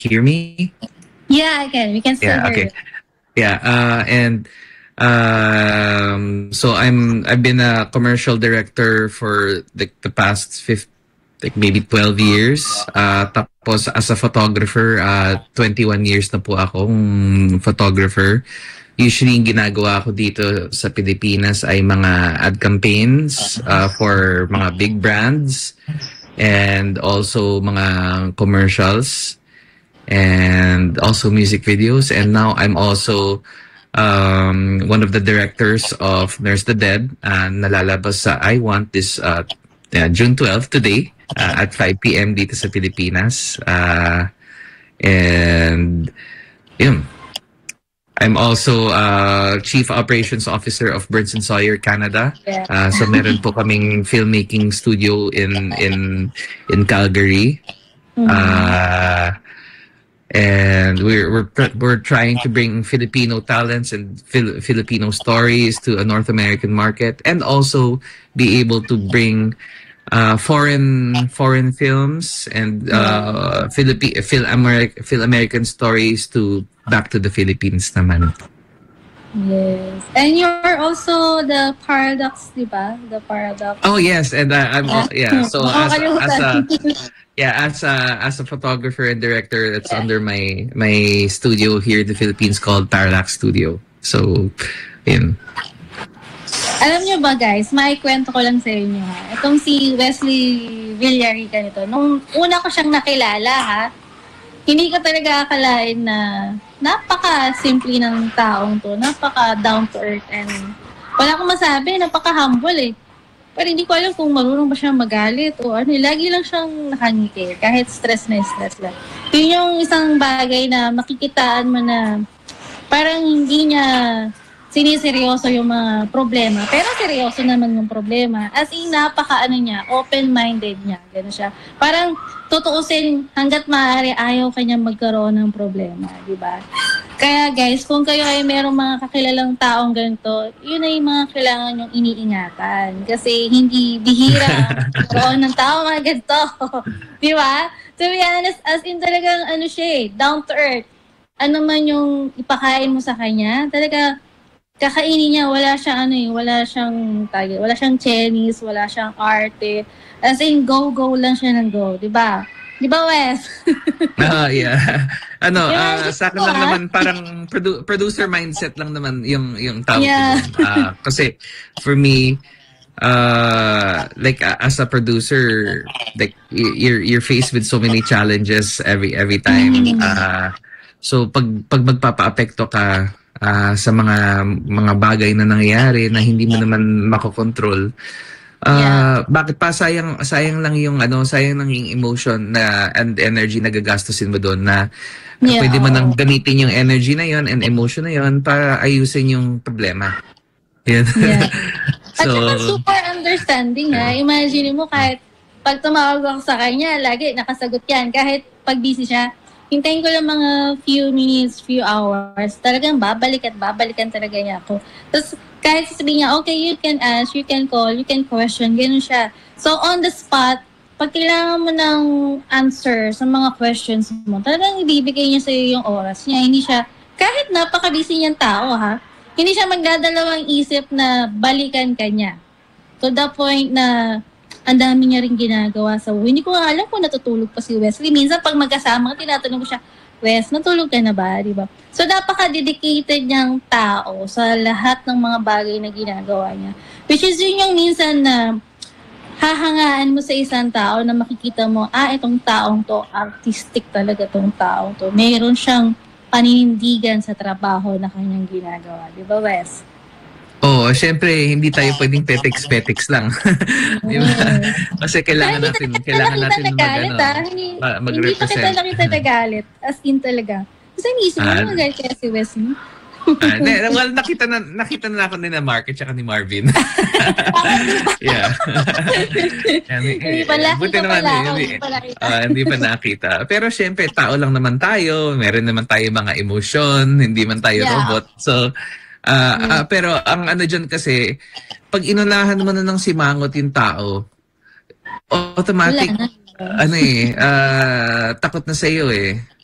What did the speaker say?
hear me? Yeah, I can. We can still Yeah, hear okay. Yeah, and so I've been a commercial director for the past maybe 12 years. Tapos as a photographer, 21 years na po akong photographer. Usually yung ginagawa ko dito sa Pilipinas ay mga ad campaigns for mga big brands and also mga commercials and also music videos. And now I'm also one of the directors of Nurse the Dead, nalalabas sa I Want this June 12 today at 5 p.m. dito sa Pilipinas. And yun. I'm also Chief Operations Officer of Burns & Sawyer Canada. So meron po kaming filmmaking studio in Calgary. And we're trying to bring Filipino talents and Filipino stories to a North American market, and also be able to bring foreign films and American stories to back to the Philippines naman. Yes. And you're also the Paradox, di ba? The Paradox. Oh yes, and I'm so as a photographer and director, that's under my studio here in the Philippines called Parallax Studio. So, yun. Alam nyo ba guys, maikwento ko lang sa inyo ha. Itong si Wesley Villarica nito, nung una ko siyang nakilala ha, hindi ko talaga akalain na napaka-simple ng taong to, napaka-down to earth, and wala akong masabi, napaka-humble eh. Pero hindi ko alam kung marunong ba siyang magalit o ano, lagi lang siyang nakangiti, kahit stress na stress lang. Yun yung isang bagay na makikitaan mo na parang hindi niya siniseryoso yung mga problema. Pero seryoso naman yung problema. As in, niya, open-minded niya. Gano'n siya. Parang tutuusin hanggat maaari ayaw kanya magkaroon ng problema. Diba? Kaya guys, kung kayo ay merong mga kakilalang taong ganito, yun ay mga kailangan yung iniingatan. Kasi hindi bihira magkaroon ng tao mga ganito. Diba? To be honest, as in talagang ano siya down to earth. Ano man yung ipakain mo sa kanya, talaga kakainin niya, wala siyang wala siyang Chinese, wala siyang arte. As in, go lang siya ng go, di ba? Di ba, Wes? Yeah. Sa akin lang naman, parang producer mindset lang naman yung tawag ko. Kasi, for me, as a producer, like, you're faced with so many challenges every time. So, pag magpapa-apekto ka, sa mga bagay na nangyayari na hindi mo naman makokontrol. Bakit pa sayang lang yung emotion na and energy na gagastusin mo doon na pwede mo nang gamitin yung energy na yon and emotion na yon para ayusin yung problema. Yan. At saka super understanding ha. Imagine mo kahit pag tumawag ako sa kanya, lagi nakasagot yan. Kahit pag busy siya, hintayin ko lang mga few minutes, few hours. Talagang babalikan talaga niya ako. Tapos kahit sabihin niya, okay, you can ask, you can call, you can question, ganun siya. So on the spot, pag kailangan mo ng answer sa mga questions mo, talagang ibibigay niya sa'yo yung oras niya. Hindi siya, kahit napaka-busy niyang tao ha, hindi siya magdadalawang isip na balikan ka niya. To the point na ang dami niya rin ginagawa sa Hindi ko alam kung natutulog pa si Wesley. Minsan pag magkasama, tinatanong ko siya, Wes, natulog ka na ba? Diba? So, napaka-dedicated niyang tao sa lahat ng mga bagay na ginagawa niya. Which is yun yung minsan na hahangaan mo sa isang tao na makikita mo, itong taong to, artistic talaga tong taong to. Meron siyang paninindigan sa trabaho na kanyang ginagawa. Diba, Wes? Oo, syempre hindi tayo pwedeng petex lang. Di ba? Kasi kailangan natin Hindi pa kita nakita nagalit. As in talaga. Kasi naisip mo magalit kaya si Wes, no? Nakita na ako ni na Mark at saka ni Marvin. Yeah. Hindi pala. Hindi pa nakita. Pero syempre, tao lang naman tayo. Meron naman tayo mga emosyon. Hindi man tayo robot. So, pero ang dyan kasi, pag inunahan mo na ng simangot yung tao, automatic, takot na sa'yo eh.